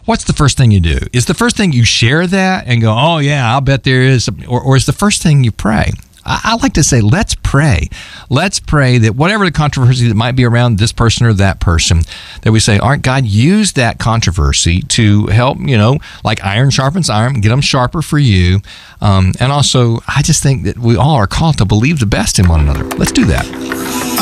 what's the first thing you do? Is the first thing you share that and go, oh, yeah, I'll bet there is, or is the first thing you pray? I like to say, let's pray. Let's pray that whatever the controversy that might be around this person or that person, that we say, all right, God, use that controversy to help, like iron sharpens iron, get them sharper for you. And also, I just think that we all are called to believe the best in one another. Let's do that.